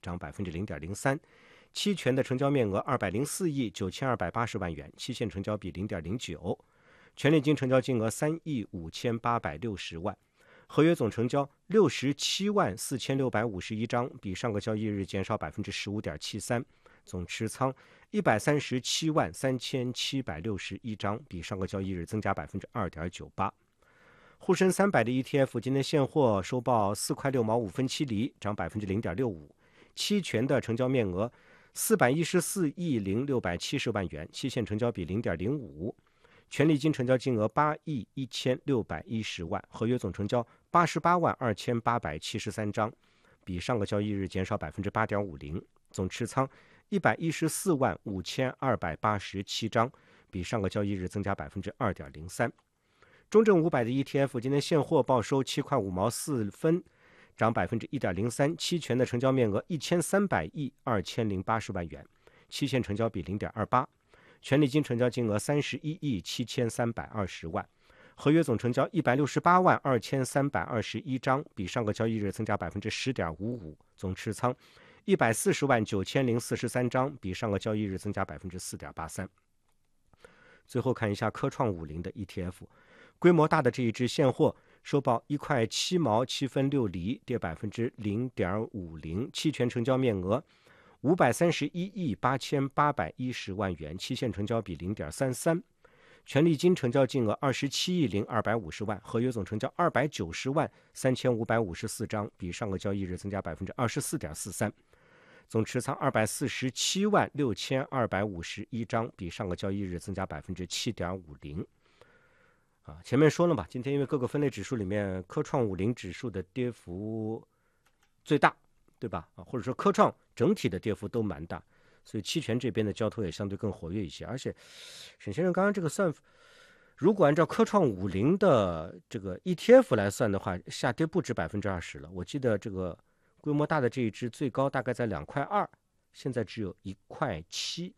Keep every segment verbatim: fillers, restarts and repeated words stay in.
涨百分之零点零三。期权的成交面额二百零四亿九千二百八十万元，期限成交比零点零九。权利金成交金额三亿五千八百六十万。合约总成交六十七万四千六百五十一张，比上个交易日减少百分之十五点七三。总持仓一百三十七万三千七百六十一张，比上个交易日增加百分之二点九八。沪深三百的 E T F 今天现货收报四块六毛五分七厘，涨百分之零点六五。期权的成交面额四百一十四亿零六百七十万元，期限成交比零点零五。权利金成交金额八亿一千六百一十万，合约总成交八十八万二千八百七十三张，比上个交易日减少百分之八点五零。总持仓一百一十四万五千二百八十七张，比上个交易日增加百分之二点零三。中证五百的 E T F 今天现货报收七块五毛四分，涨百分之一点零三。期权的成交面额一千三百亿二千零八十万元，期限成交比零点二八。权利金成交金额三十一亿七千三百二十万，合约总成交一百六十八万二千三百二十一张，比上个交易日增加百分之十点五五。总持仓一百四十万九千零四十三张，比上个交易日增加百分之四点八三。最后看一下科创五零的 E T F， 规模大的这一只现货收报一块七毛七分六厘，跌百分之零点五零。期权成交面额五百三十一亿八千八百一十万元，期限成交比零点三三。权利金成交金额二十七亿零二百五十万，合约总成交二百九十万三千五百五十四张，比上个交易日增加百分之二十四点四三。总持仓二百四十七万六千二百五十一张，比上个交易日增加百分之七点五零。啊，前面说了嘛，今天因为各个分类指数里面，科创五零指数的跌幅最大，对吧？啊，或者说科创整体的跌幅都蛮大，所以期权这边的交投也相对更活跃一些。而且沈先生刚刚这个算法，如果按照科创五零的这个 E T F 来算的话，下跌不止百分之二十了。我记得这个规模大的这一只最高大概在两块二，现在只有一块七，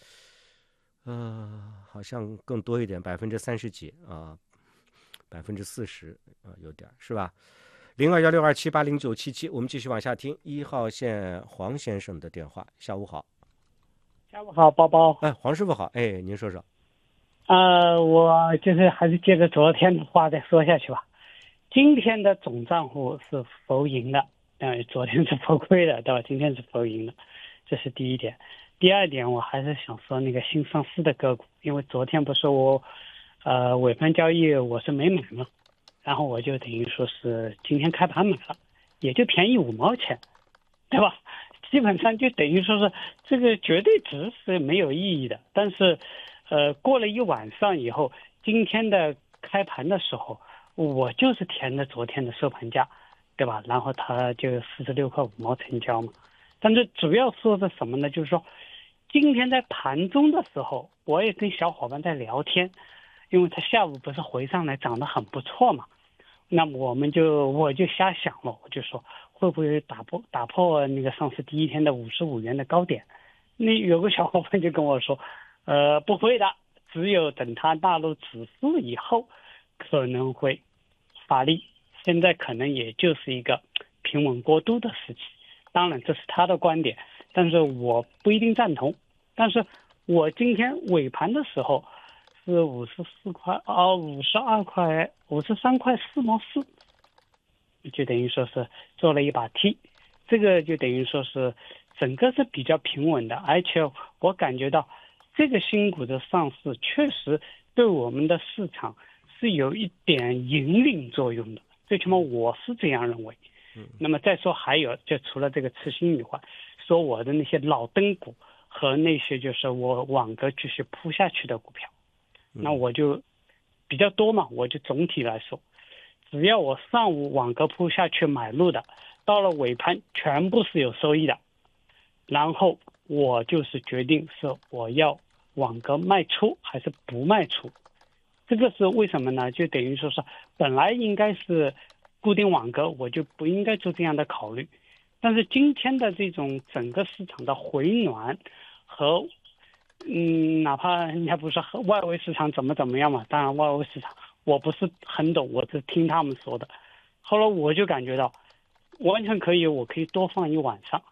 呃，好像更多一点，百分之三十几啊，百分之四十啊，有点是吧？零二幺六二七八零九七七，我们继续往下听。一号线黄先生的电话，下午好。 下午好，包包。 哎，黄师傅好。哎，您说说。 呃，我就是还是接着昨天的话再说下去吧。今天的总账户是浮盈的，呃，昨天是浮亏的，对吧？今天是浮盈的，这是第一点。第二点，我还是想说那个新上市的个股，因为昨天不是我，呃，尾盘交易我是没买嘛。然后我就等于说是今天开盘买了，也就便宜五毛钱，对吧？基本上就等于说是这个绝对值是没有意义的。但是，呃，过了一晚上以后，今天的开盘的时候，我就是填的昨天的收盘价，对吧？然后它就四十六块五毛成交嘛。但是主要说的什么呢？就是说，今天在盘中的时候，我也跟小伙伴在聊天，因为它下午不是回上来涨得很不错嘛。那么我们就我就瞎想了，我就说会不会打破打破那个上市第一天的五十五元的高点？那有个小伙伴就跟我说，呃，不会的，只有等它纳入指数以后可能会发力，现在可能也就是一个平稳过渡的时期。当然这是他的观点，但是我不一定赞同。但是我今天尾盘的时候是五十四块啊，五十二块，五十三块四毛四，就等于说是做了一把 T， 这个就等于说是整个是比较平稳的，而且我感觉到这个新股的上市确实对我们的市场是有一点引领作用的，最起码我是这样认为。那么再说还有，就除了这个次新以外，说我的那些老灯股和那些就是我网格继续铺下去的股票。那我就比较多嘛，我就总体来说，只要我上午网格铺下去买入的，到了尾盘全部是有收益的，然后我就是决定是我要网格卖出还是不卖出。这个是为什么呢？就等于说是本来应该是固定网格，我就不应该做这样的考虑。但是今天的这种整个市场的回暖和嗯，哪怕人家不是外围市场怎么怎么样嘛，当然外围市场我不是很懂，我是听他们说的。后来我就感觉到完全可以，我可以多放一晚上，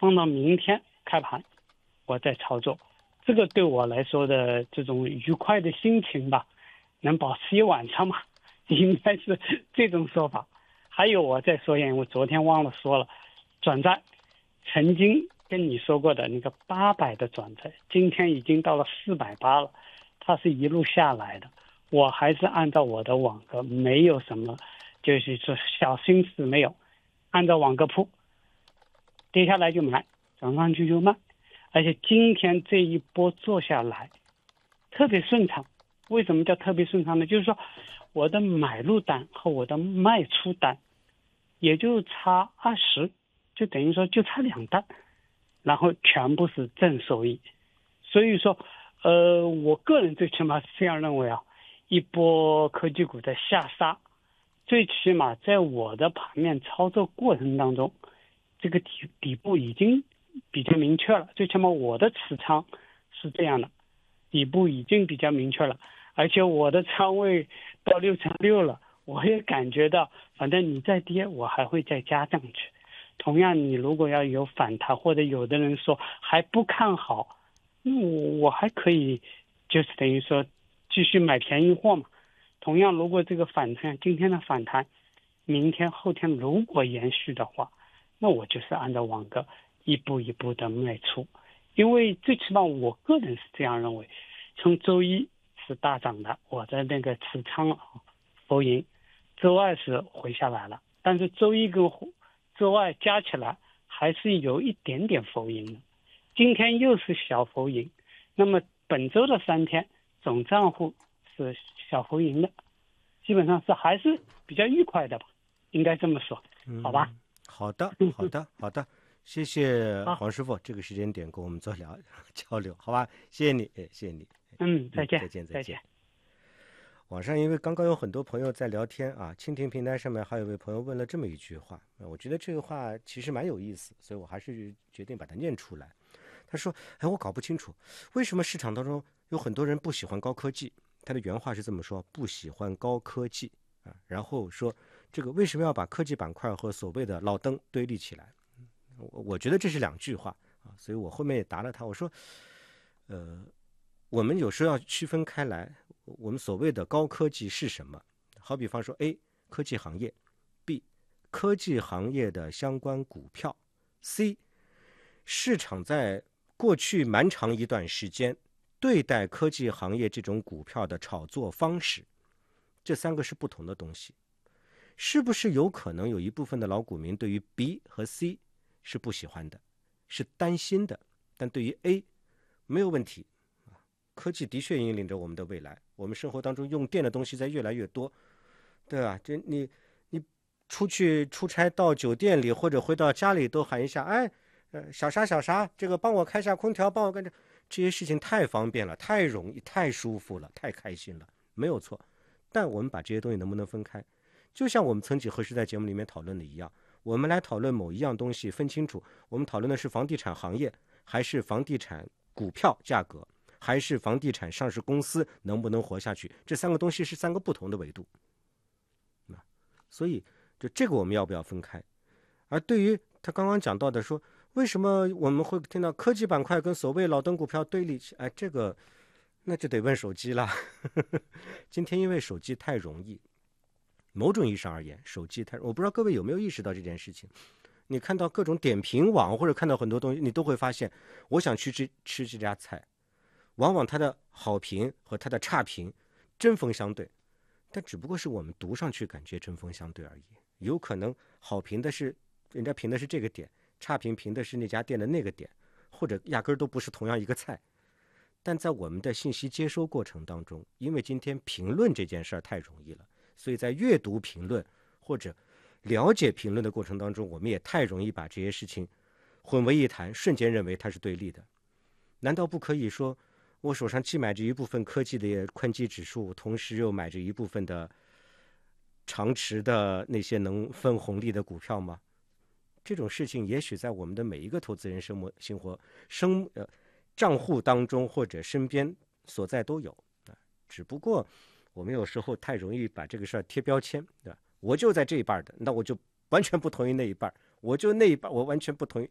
放到明天开盘我再操作，这个对我来说的这种愉快的心情吧，能保持一晚上嘛，应该是这种说法。还有我再说一下，我昨天忘了说了，转债曾经跟你说过的那个八百的转债，今天已经到了四百八了，它是一路下来的，我还是按照我的网格，没有什么就是说小心思没有，按照网格铺，跌下来就买，涨上去就卖，而且今天这一波做下来特别顺畅。为什么叫特别顺畅呢？就是说我的买入单和我的卖出单也就差二十，就等于说就差两单，然后全部是正收益。所以说呃，我个人最起码是这样认为啊，一波科技股的下杀，最起码在我的盘面操作过程当中，这个底底部已经比较明确了，最起码我的持仓是这样的，底部已经比较明确了，而且我的仓位到六乘六了，我也感觉到反正你再跌我还会再加上去。同样你如果要有反弹，或者有的人说还不看好，那我我还可以就是等于说继续买便宜货嘛。同样如果这个反弹，今天的反弹明天后天如果延续的话，那我就是按照网格一步一步的卖出。因为最起码我个人是这样认为，从周一是大涨的，我的那个持仓浮盈，周二是回下来了，但是周一跟周二加起来还是有一点点浮盈的，今天又是小浮盈，那么本周的三天总账户是小浮盈的，基本上是还是比较愉快的吧，应该这么说，好吧？ 嗯、好的，好的，好的，谢谢黄师傅，这个时间点跟我们做聊交流，好吧？谢谢你，谢谢你。 嗯，再见， 再见， 再见。 网上因为刚刚有很多朋友在聊天啊，蜻蜓平台上面还有位朋友问了这么一句话，我觉得这个话其实蛮有意思，所以我还是决定把它念出来。他说：“哎，我搞不清楚为什么市场当中有很多人不喜欢高科技。”他的原话是这么说：“不喜欢高科技啊。”然后说这个为什么要把科技板块和所谓的老登对立起来？我我觉得这是两句话啊，所以我后面也答了他，我说，呃，我们有时候要区分开来。我们所谓的高科技是什么？好比方说 A 科技行业， B 科技行业的相关股票， C 市场在过去蛮长一段时间对待科技行业这种股票的炒作方式。这三个是不同的东西。是不是有可能有一部分的老股民对于 B 和 C 是不喜欢的，是担心的，但对于 A 没有问题。科技的确引领着我们的未来，我们生活当中用电的东西在越来越多，对吧？这你你出去出差到酒店里或者回到家里都喊一下，哎，呃，小沙小沙，这个帮我开下空调，帮我干这这些事情太方便了，太容易，太舒服了，太开心了，没有错。但我们把这些东西能不能分开？就像我们曾几何时在节目里面讨论的一样，我们来讨论某一样东西，分清楚，我们讨论的是房地产行业，还是房地产股票价格，还是房地产上市公司能不能活下去？这三个东西是三个不同的维度。所以就这个我们要不要分开？而对于他刚刚讲到的说，为什么我们会听到科技板块跟所谓老登股票对立起？哎，这个那就得问手机了。今天因为手机太容易，某种意义上而言，手机太……我不知道各位有没有意识到这件事情。你看到各种点评网或者看到很多东西，你都会发现，我想去吃吃这家菜，往往它的好评和它的差评针锋相对，但只不过是我们读上去感觉针锋相对而已。有可能好评的是人家评的是这个点，差评评的是那家店的那个点，或者压根儿都不是同样一个菜。但在我们的信息接收过程当中，因为今天评论这件事儿太容易了，所以在阅读评论或者了解评论的过程当中，我们也太容易把这些事情混为一谈，瞬间认为它是对立的。难道不可以说我手上既买着一部分科技的宽基指数，同时又买着一部分的长持的那些能分红利的股票吗？这种事情也许在我们的每一个投资人生活生活生呃账户当中或者身边所在都有，只不过我们有时候太容易把这个事儿贴标签，对吧？我就在这一半的，那我就完全不同意那一半，我就那一半我完全不同意。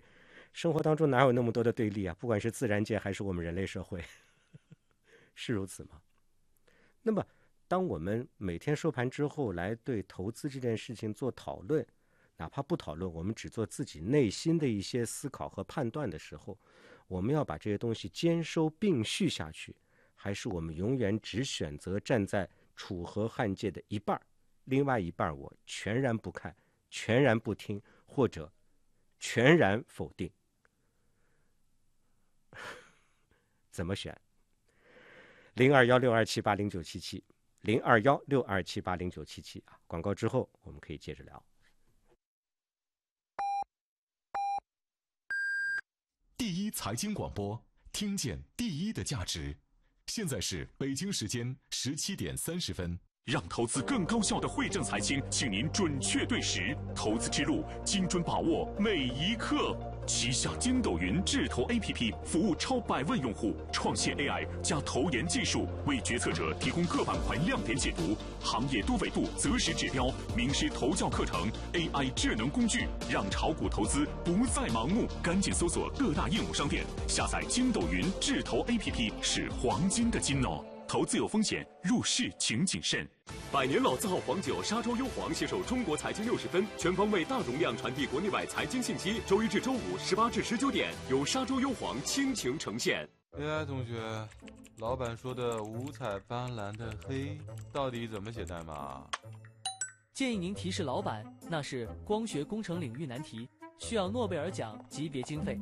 生活当中哪有那么多的对立啊？不管是自然界还是我们人类社会，是如此吗？那么，当我们每天收盘之后来对投资这件事情做讨论，哪怕不讨论，我们只做自己内心的一些思考和判断的时候，我们要把这些东西兼收并蓄下去，还是我们永远只选择站在楚河汉界的一半，另外一半我全然不看，全然不听，或者全然否定？怎么选？零二幺六二七八零九七七，零二幺六二七八零九七七啊！广告之后我们可以接着聊。 第一财经广播，听见第一的价值。现在是北京时间十七点三十分。 让投资更高效的惠正财经，请您准确对时，投资之路精准把握每一刻。旗下筋斗云智投 A P P 服务超百万用户，创新 A I 加投研技术，为决策者提供各板块亮点解读、行业多维度择时指标、名师投教课程、A I 智能工具，让炒股投资不再盲目。赶紧搜索各大应用商店，下载筋斗云智投 A P P 是黄金的金哦。投资有风险，入市请谨慎。 百年老字号黄酒沙洲优黄携手中国财经六十分，全方位大容量传递国内外财经信息。周一至周五十八至十九点，由沙洲优黄倾情呈现。 哎，同学，老板说的五彩斑斓的黑到底怎么写代码？ 建议您提示老板，那是光学工程领域难题，需要诺贝尔奖级别经费。